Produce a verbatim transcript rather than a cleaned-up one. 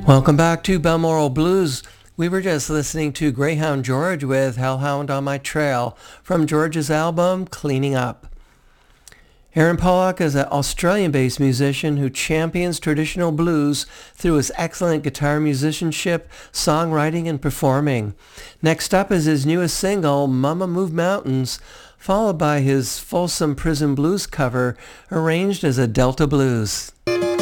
Welcome back to Balmoral Blues. We were just listening to Greyhound George with Hellhound on My Trail from George's album Cleaning Up. Aaron Pollock is an Australian-based musician who champions traditional blues through his excellent guitar musicianship, songwriting, and performing. Next up is his newest single, Mama Move Mountains, followed by his Folsom Prison Blues cover, arranged as a Delta blues.